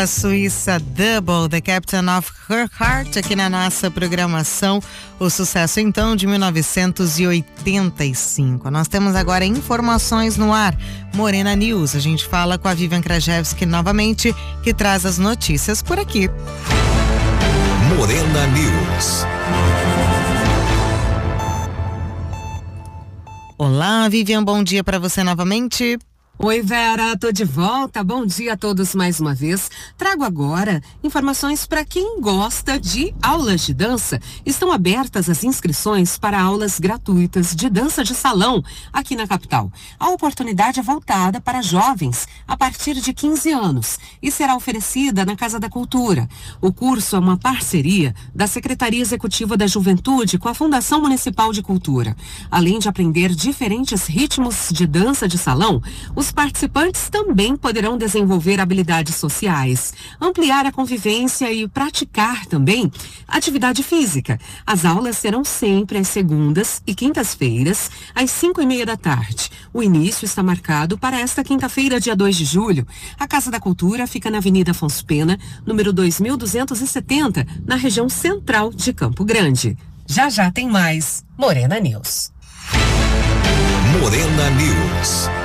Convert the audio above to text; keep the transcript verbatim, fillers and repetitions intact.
da Suíça, Double, The Captain of Her Heart, aqui na nossa programação. O sucesso, então, de mil novecentos e oitenta e cinco. Nós temos agora informações no ar. Morena News. A gente fala com a Vivian Krajewski novamente, que traz as notícias por aqui. Morena News. Olá, Vivian, bom dia para você novamente. Oi, Vera, tô de volta. Bom dia a todos mais uma vez. Trago agora informações para quem gosta de aulas de dança. Estão abertas as inscrições para aulas gratuitas de dança de salão aqui na capital. A oportunidade é voltada para jovens a partir de quinze anos e será oferecida na Casa da Cultura. O curso é uma parceria da Secretaria Executiva da Juventude com a Fundação Municipal de Cultura. Além de aprender diferentes ritmos de dança de salão, os participantes também poderão desenvolver habilidades sociais, ampliar a convivência e praticar também atividade física. As aulas serão sempre às segundas e quintas-feiras, às cinco e meia da tarde. O início está marcado para esta quinta-feira, dia dois de julho. A Casa da Cultura fica na Avenida Afonso Pena, número dois mil duzentos e setenta, na região central de Campo Grande. Já já tem mais Morena News. Morena News.